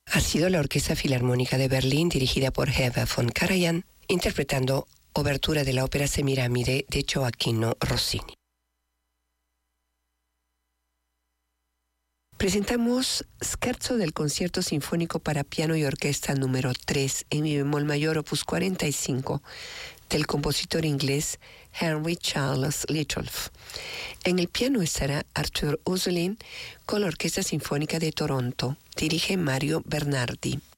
Ha sido la Orquesta Filarmónica de Berlín, dirigida por Herbert von Karajan, interpretando obertura de la ópera Semiramide de Gioacchino Rossini. Presentamos Scherzo del Concierto Sinfónico para Piano y Orquesta número 3 en mi bemol mayor opus 45 del compositor inglés Henry Charles Littolf. En el piano estará Arthur Usulin con la Orquesta Sinfónica de Toronto. Dirige Mario Bernardi.